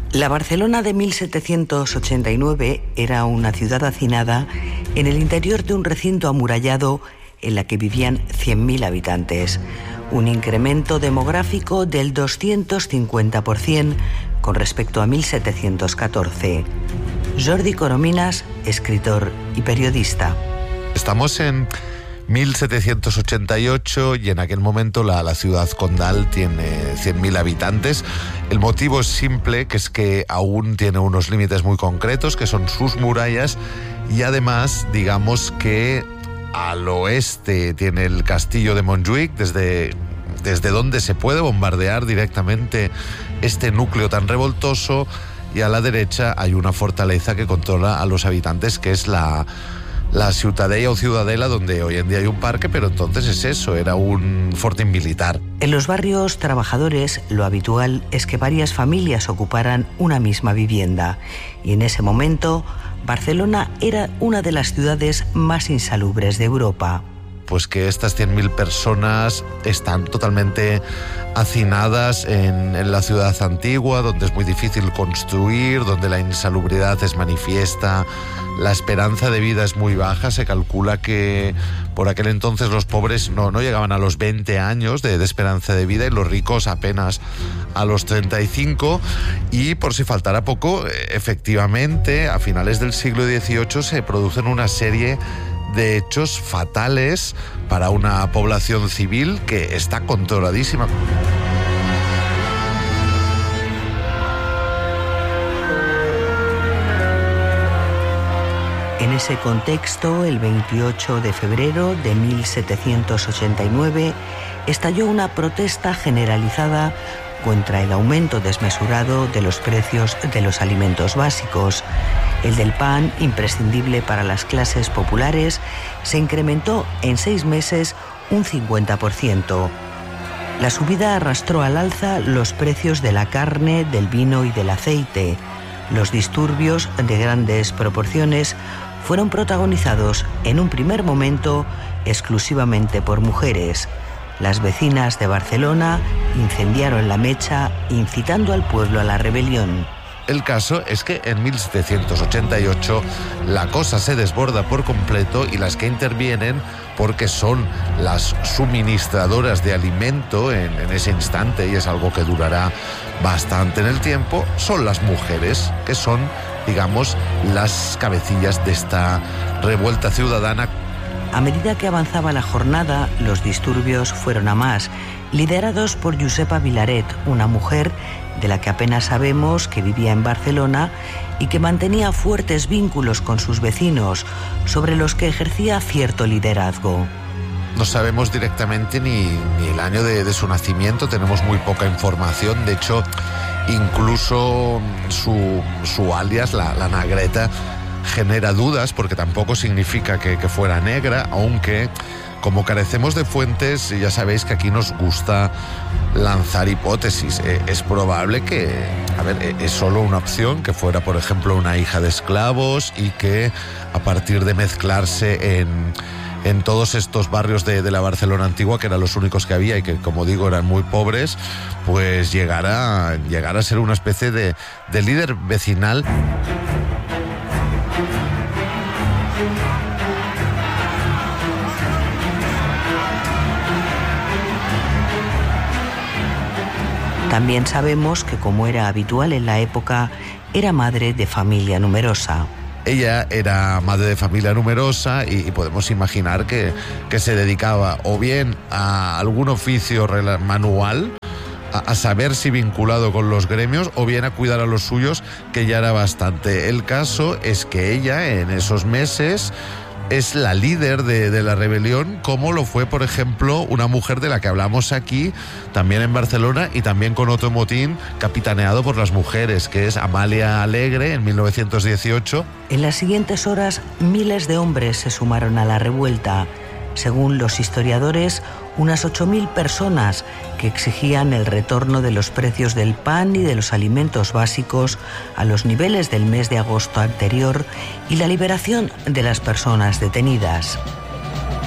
La Barcelona de 1789 era una ciudad hacinada en el interior de un recinto amurallado en la que vivían 100.000 habitantes, un incremento demográfico del 250% con respecto a 1714. Jordi Corominas, escritor y periodista. Estamos en 1788 y en aquel momento la ciudad condal tiene 100.000 habitantes. El motivo es simple, que es que aún tiene unos límites muy concretos, que son sus murallas, y además, digamos que al oeste tiene el castillo de Montjuïc, desde donde se puede bombardear directamente este núcleo tan revoltoso, y a la derecha hay una fortaleza que controla a los habitantes, que es la Ciutadella o Ciudadela, donde hoy en día hay un parque, pero entonces es eso, era un fortín militar. En los barrios trabajadores, lo habitual es que varias familias ocuparan una misma vivienda, y en ese momento Barcelona era una de las ciudades más insalubres de Europa. Pues que estas 100.000 personas están totalmente hacinadas en la ciudad antigua, donde es muy difícil construir, donde la insalubridad es manifiesta, la esperanza de vida es muy baja. Se calcula que por aquel entonces los pobres no llegaban a los 20 años de esperanza de vida, y los ricos apenas a los 35. Y por si faltara poco, efectivamente, a finales del siglo XVIII se producen una serie de hechos fatales para una población civil que está controladísima. En ese contexto, el 28 de febrero de 1789, estalló una protesta generalizada contra el aumento desmesurado de los precios de los alimentos básicos. El del pan, imprescindible para las clases populares, se incrementó en 6 meses un 50%. La subida arrastró al alza los precios de la carne, del vino y del aceite. Los disturbios de grandes proporciones fueron protagonizados en un primer momento exclusivamente por mujeres. Las vecinas de Barcelona incendiaron la mecha, incitando al pueblo a la rebelión. El caso es que en 1788 la cosa se desborda por completo, y las que intervienen, porque son las suministradoras de alimento en ese instante, y es algo que durará bastante en el tiempo, son las mujeres, que son, digamos, las cabecillas de esta revuelta ciudadana. A medida que avanzaba la jornada, los disturbios fueron a más, liderados por Josepa Vilaret, una mujer de la que apenas sabemos que vivía en Barcelona y que mantenía fuertes vínculos con sus vecinos, sobre los que ejercía cierto liderazgo. No sabemos directamente ni el año de su nacimiento, tenemos muy poca información. De hecho, incluso su alias, la Negreta, genera dudas, porque tampoco significa que fuera negra, aunque como carecemos de fuentes, ya sabéis que aquí nos gusta lanzar hipótesis. Es probable que, es solo una opción, que fuera, por ejemplo, una hija de esclavos, y que a partir de mezclarse en todos estos barrios de la Barcelona antigua, que eran los únicos que había y que, como digo, eran muy pobres, pues llegara a ser una especie de líder vecinal. También sabemos que, como era habitual en la época, era madre de familia numerosa. Ella era madre de familia numerosa y podemos imaginar que se dedicaba o bien a algún oficio manual, a saber si vinculado con los gremios, o bien a cuidar a los suyos, que ya era bastante. El caso es que ella, en esos meses, es la líder de la rebelión, como lo fue, por ejemplo, una mujer de la que hablamos aquí, también en Barcelona, y también con otro motín capitaneado por las mujeres, que es Amalia Alegre, en 1918. En las siguientes horas, miles de hombres se sumaron a la revuelta. Según los historiadores, unas 8.000 personas que exigían el retorno de los precios del pan y de los alimentos básicos a los niveles del mes de agosto anterior, y la liberación de las personas detenidas.